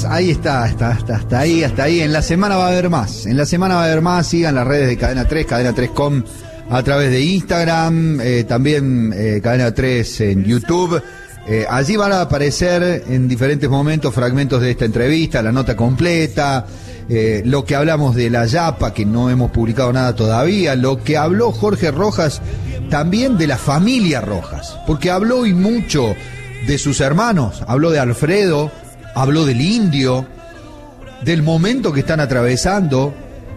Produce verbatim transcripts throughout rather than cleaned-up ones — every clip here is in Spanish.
ahí está, está, está, hasta ahí, hasta ahí. En la semana va a haber más, en la semana va a haber más. Sigan las redes de Cadena tres, Cadena tres punto com a través de Instagram, eh, también eh, Cadena tres en YouTube. Eh, allí van a aparecer en diferentes momentos fragmentos de esta entrevista, la nota completa, eh, lo que hablamos de la Yapa, que no hemos publicado nada todavía, lo que habló Jorge Rojas, también de la familia Rojas, porque habló y mucho de sus hermanos, habló de Alfredo, habló del Indio, del momento que están atravesando,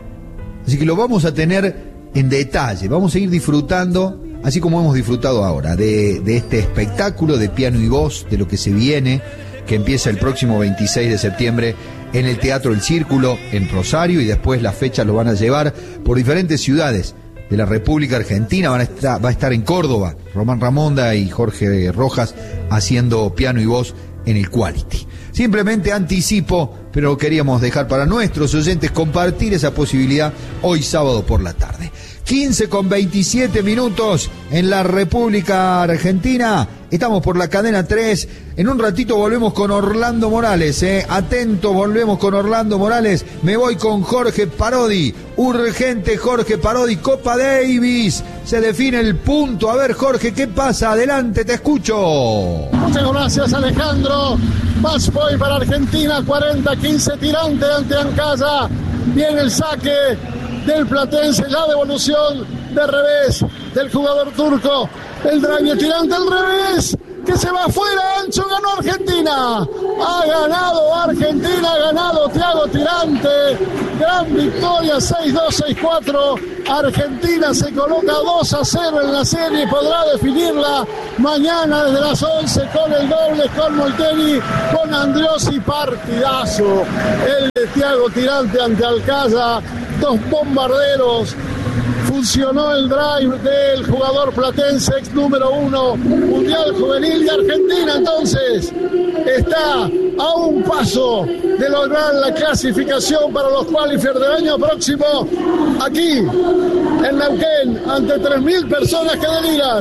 así que lo vamos a tener en detalle, vamos a ir disfrutando, así como hemos disfrutado ahora, de, de este espectáculo de piano y voz, de lo que se viene, que empieza el próximo veintiséis de septiembre en el Teatro El Círculo, en Rosario, y después las fechas lo van a llevar por diferentes ciudades de la República Argentina. Van a estar, va a estar en Córdoba, Román Ramonda y Jorge Rojas haciendo piano y voz en el Quality. Simplemente anticipo, pero queríamos dejar para nuestros oyentes compartir esa posibilidad hoy sábado por la tarde. quince con veintisiete minutos en la República Argentina. Estamos por la Cadena tres. En un ratito volvemos con Orlando Morales. Eh. Atentos, volvemos con Orlando Morales. Me voy con Jorge Parodi. Urgente Jorge Parodi. Copa Davis. Se define el punto. A ver, Jorge, ¿qué pasa? Adelante, te escucho. Muchas gracias, Alejandro. Match point para Argentina. cuarenta quince tirante ante Ancaya. Viene el saque del platense, la devolución de revés del jugador turco, el drive tirante al revés, que se va afuera, ancho, ganó Argentina, ha ganado Argentina, ha ganado Thiago Tirante, gran victoria, seis dos, seis cuatro, Argentina se coloca dos a cero en la serie, podrá definirla mañana desde las once con el doble, con Molteni, con Andriosi, partidazo, el de Thiago Tirante ante Alcaya, dos bombarderos, funcionó el drive del jugador platense, ex número uno, mundial juvenil de Argentina, entonces está a un paso de lograr la clasificación para los qualifiers del año próximo, aquí en Neuquén, ante tres mil personas que deliran.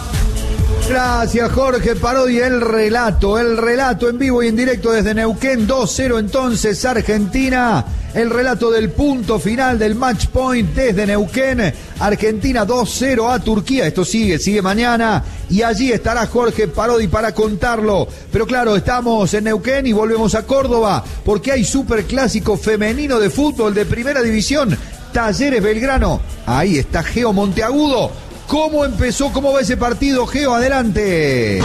Gracias, Jorge Parodi. El relato, el relato en vivo y en directo desde Neuquén. dos cero entonces Argentina. El relato del punto final del match point desde Neuquén. Argentina dos cero a Turquía. Esto sigue, sigue mañana. Y allí estará Jorge Parodi para contarlo. Pero claro, estamos en Neuquén y volvemos a Córdoba porque hay superclásico femenino de fútbol de primera división. Talleres Belgrano. Ahí está Geo Monteagudo. ¿Cómo empezó? ¿Cómo va ese partido, Geo? Adelante.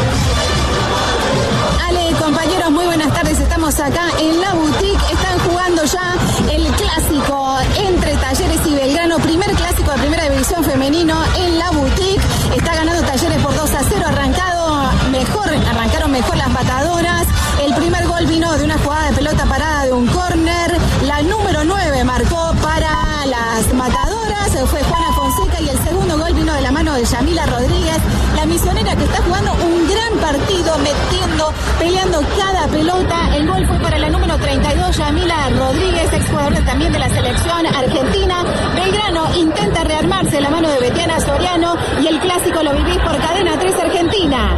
Ale, compañeros, muy buenas tardes. Estamos acá en la boutique. Están jugando ya el clásico entre Talleres y Belgrano. Primer clásico de primera división femenino en la boutique. Está ganando Talleres por dos a cero. Arrancado mejor, arrancaron mejor las matadoras. El primer gol vino de una jugada de pelota parada de un córner. La número nueve marcó para las matadoras. Fue Juana Fonseca y el segundo gol vino de la mano de Yamila Rodríguez. La misionera que está jugando un gran partido, metiendo, peleando cada pelota. El gol fue para la número treinta y dos, Yamila Rodríguez, exjugador también de la selección argentina. Belgrano intenta rearmarse de la mano de Betiana Soriano y el clásico lo vivís por Cadena tres Argentina.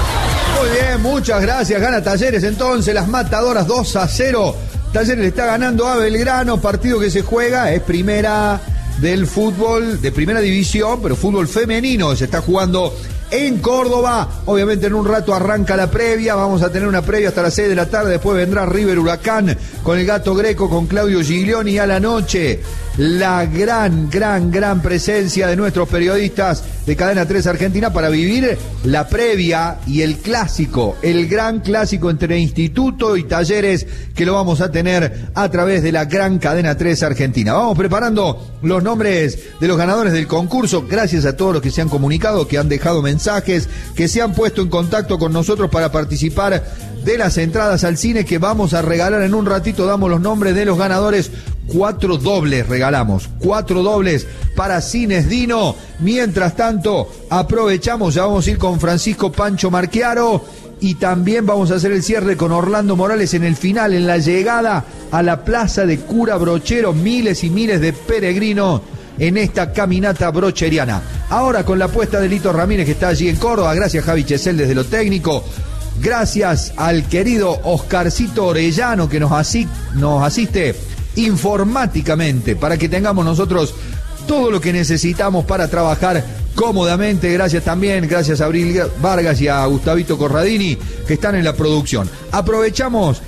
Muy bien, muchas gracias. Gana Talleres entonces, las matadoras dos a cero. Talleres le está ganando a Belgrano, partido que se juega, es primera del fútbol de primera división, pero fútbol femenino se está jugando en Córdoba. Obviamente en un rato arranca la previa, vamos a tener una previa hasta las seis de la tarde, después vendrá River Huracán con el Gato Greco, con Claudio Giglioni, a la noche la gran, gran, gran presencia de nuestros periodistas de Cadena tres Argentina para vivir la previa y el clásico, el gran clásico entre Instituto y Talleres, que lo vamos a tener a través de la gran Cadena tres Argentina. Vamos preparando los nombres de los ganadores del concurso. Gracias a todos los que se han comunicado, que han dejado mensajes, que se han puesto en contacto con nosotros para participar de las entradas al cine que vamos a regalar en un ratito. Damos los nombres de los ganadores. Cuatro dobles regalamos, cuatro dobles para Cines Dino. Mientras tanto, aprovechamos, ya vamos a ir con Francisco Pancho Marchiaro y también vamos a hacer el cierre con Orlando Morales en el final, en la llegada a la plaza de Cura Brochero. Miles y miles de peregrinos en esta caminata brocheriana. Ahora con la apuesta de Lito Ramírez, que está allí en Córdoba. Gracias, Javi Chesel, desde lo técnico. Gracias al querido Oscarcito Orellano que nos, asi- nos asiste informáticamente para que tengamos nosotros todo lo que necesitamos para trabajar cómodamente. Gracias también, gracias a Abril Vargas y a Gustavito Corradini que están en la producción. Aprovechamos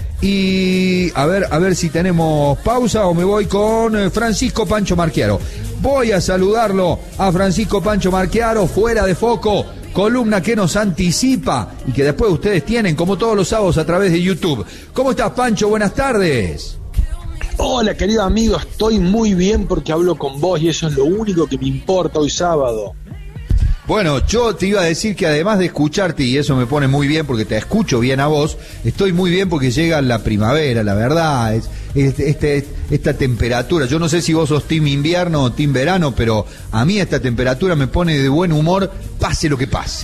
y a ver, a ver si tenemos pausa o me voy con Francisco Pancho Marchiaro. Voy a saludarlo a Francisco Pancho Marchiaro, fuera de foco, columna que nos anticipa y que después ustedes tienen como todos los sábados a través de YouTube. ¿Cómo estás, Pancho? Buenas tardes. Hola, querido amigo, estoy muy bien porque hablo con vos y eso es lo único que me importa hoy sábado. Bueno, yo te iba a decir que además de escucharte, y eso me pone muy bien porque te escucho bien a vos, estoy muy bien porque llega la primavera, la verdad, es, es este, esta temperatura. Yo no sé si vos sos team invierno o team verano, pero a mí esta temperatura me pone de buen humor, pase lo que pase.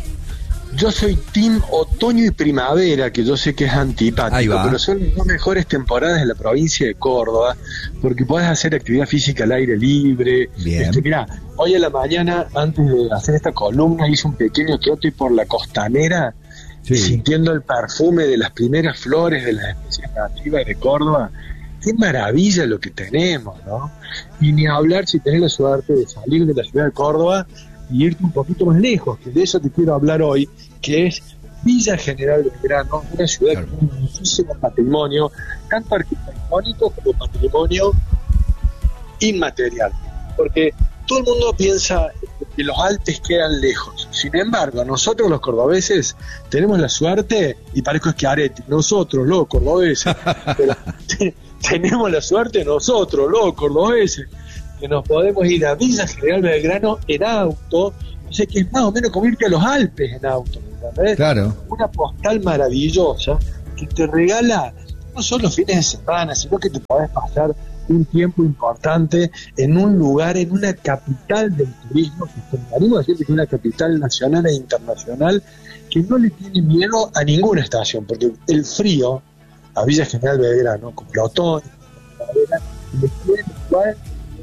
Yo soy team otoño y primavera, que yo sé que es antipático, pero son las dos mejores temporadas de la provincia de Córdoba, porque podés hacer actividad física al aire libre. Este, mirá, hoy a la mañana, antes de hacer esta columna, hice un pequeño trote por la costanera, sí, sintiendo el perfume de las primeras flores de las especies nativas de Córdoba. Qué maravilla lo que tenemos, ¿no? Y ni hablar si tenés la suerte de salir de la ciudad de Córdoba y irte un poquito más lejos, que de eso te quiero hablar hoy, que es Villa General Belgrano, una ciudad claro. que tiene muchísimo patrimonio, tanto arquitectónico como patrimonio inmaterial, porque todo el mundo piensa que los Alpes quedan lejos. Sin embargo, nosotros los cordobeses tenemos la suerte, y parezco Schiaretti, nosotros los cordobeses, pero te, tenemos la suerte nosotros los cordobeses, que nos podemos ir a Villa General Belgrano en auto, no sé, que es más o menos como irte a los Alpes en auto, ¿entendés? Claro. Una postal maravillosa que te regala no solo fines de semana, sino que te podés pasar un tiempo importante en un lugar, en una capital del turismo, que te animo a decir que es una capital nacional e internacional, que no le tiene miedo a ninguna estación, porque el frío a Villa General Belgrano, como el otoño, la primavera, le tiene igual.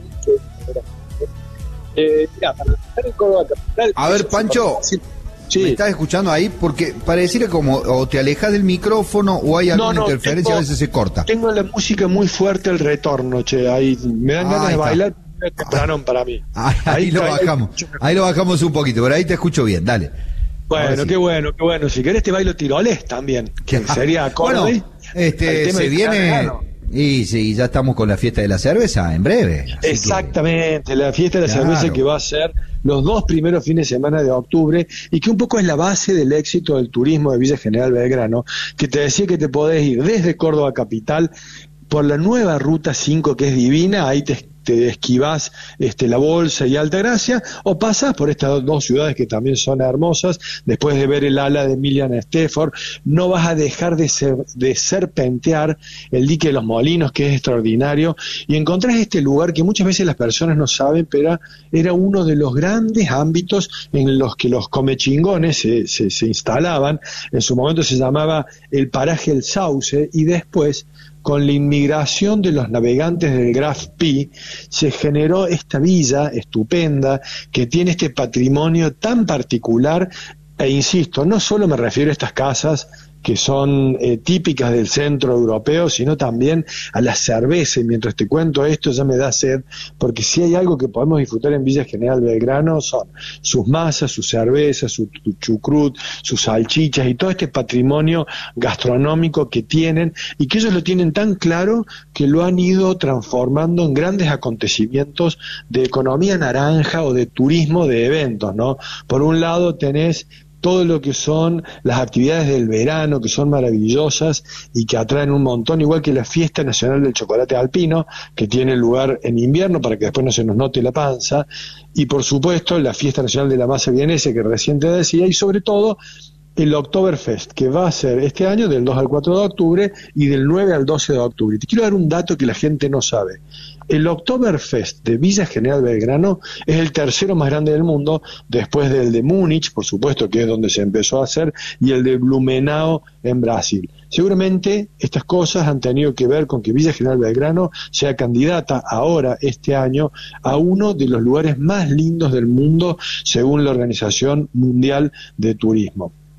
Eh, mira, para estar en Córdoba capital. A ver, Pancho, sí. ¿me estás escuchando ahí? Porque pareciera como o te alejas del micrófono o hay alguna no, no, interferencia, tengo, a veces se corta. Tengo la música muy fuerte, el retorno, che, ahí me dan ahí ganas de está. bailar, es temprano para mí. Ahí, ahí, ahí lo bajamos, ahí, ahí lo bajamos un poquito, pero ahí te escucho bien, dale. Bueno, sí. qué bueno, qué bueno. Si querés te bailo tirolés también, que sería acorde. Bueno, este, se viene... Y sí, ya estamos con la fiesta de la cerveza en breve. Exactamente, que... la fiesta de la claro. cerveza que va a ser los dos primeros fines de semana de octubre y que un poco es la base del éxito del turismo de Villa General Belgrano, que te decía que te podés ir desde Córdoba capital por la nueva ruta cinco que es divina, ahí te te esquivás este, la Bolsa y Altagracia, o pasás por estas dos ciudades que también son hermosas, después de ver el ala de Emilian Stafford, no vas a dejar de, ser, de serpentear el dique de los Molinos, que es extraordinario, y encontrás este lugar que muchas veces las personas no saben, pero era uno de los grandes ámbitos en los que los comechingones se, se, se instalaban. En su momento se llamaba el paraje El Sauce, y después, con la inmigración de los navegantes del Graf Pi, se generó esta villa estupenda que tiene este patrimonio tan particular, e insisto, no solo me refiero a estas casas que son eh, típicas del centro europeo, sino también a la cerveza, y mientras te cuento esto ya me da sed, porque si hay algo que podemos disfrutar en Villa General Belgrano son sus masas, sus cervezas, su chucrut, sus salchichas y todo este patrimonio gastronómico que tienen, y que ellos lo tienen tan claro que lo han ido transformando en grandes acontecimientos de economía naranja o de turismo de eventos, ¿no? Por un lado tenés todo lo que son las actividades del verano, que son maravillosas y que atraen un montón, igual que la Fiesta Nacional del Chocolate Alpino, que tiene lugar en invierno para que después no se nos note la panza, y por supuesto la Fiesta Nacional de la Masa Vienesa, que recién te decía, y sobre todo el Oktoberfest, que va a ser este año del dos al cuatro de octubre y del nueve al doce de octubre. Te quiero dar un dato que la gente no sabe. El Oktoberfest de Villa General Belgrano es el tercero más grande del mundo, después del de Múnich, por supuesto, que es donde se empezó a hacer, y el de Blumenau en Brasil. Seguramente estas cosas han tenido que ver con que Villa General Belgrano sea candidata ahora, este año, a uno de los lugares más lindos del mundo, según la Organización Mundial de Turismo.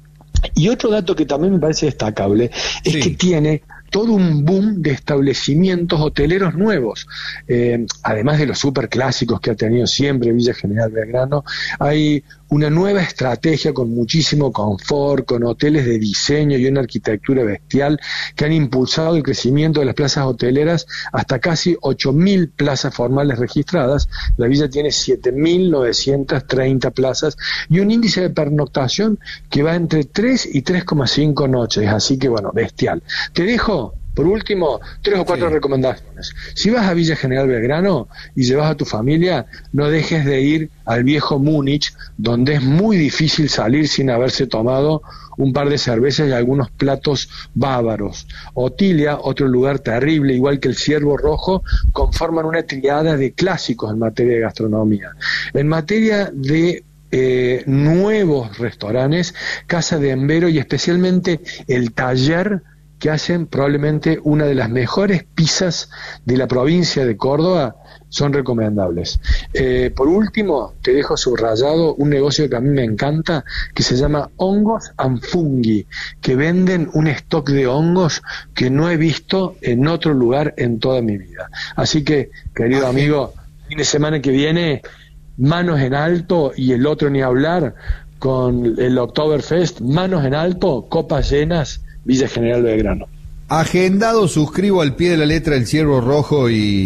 Y otro dato que también me parece destacable es sí. que tiene todo un boom de establecimientos hoteleros nuevos. Eh, además de los superclásicos que ha tenido siempre Villa General Belgrano, hay una nueva estrategia con muchísimo confort, con hoteles de diseño y una arquitectura bestial que han impulsado el crecimiento de las plazas hoteleras hasta casi ocho mil plazas formales registradas. La villa tiene siete mil novecientas treinta plazas y un índice de pernoctación que va entre tres y tres coma cinco noches, así que bueno, bestial. Te dejo, por último, tres o cuatro sí. recomendaciones. Si vas a Villa General Belgrano y llevas a tu familia, no dejes de ir al viejo Múnich, donde es muy difícil salir sin haberse tomado un par de cervezas y algunos platos bávaros. Otilia, otro lugar terrible, igual que el Ciervo Rojo, conforman una triada de clásicos en materia de gastronomía. En materia de eh, nuevos restaurantes, Casa de Embero y especialmente El Taller, que hacen probablemente una de las mejores pizzas de la provincia de Córdoba, son recomendables. Eh, por último, te dejo subrayado un negocio que a mí me encanta, que se llama Hongos and Fungi, que venden un stock de hongos que no he visto en otro lugar en toda mi vida. Así que, querido amigo, fin de semana que viene, manos en alto, y el otro ni hablar, con el Oktoberfest, manos en alto, copas llenas, Villa General Belgrano. Agendado, suscribo al pie de la letra el Ciervo Rojo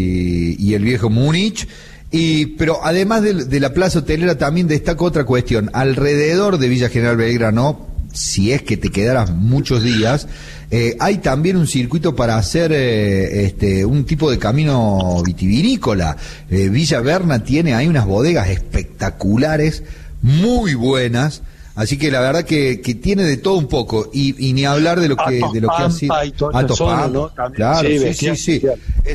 y, y el viejo Múnich. Y, pero además de, de la plaza hotelera, también destaco otra cuestión. Alrededor de Villa General Belgrano, si es que te quedaras muchos días, eh, hay también un circuito para hacer eh, este un tipo de camino vitivinícola. Eh, Villa Berna tiene ahí unas bodegas espectaculares, muy buenas. Así que la verdad que, que tiene de todo un poco, y, y ni hablar de lo que de lo que ha sido Atopampa, ¿no? claro, sí, sí, sí, sí.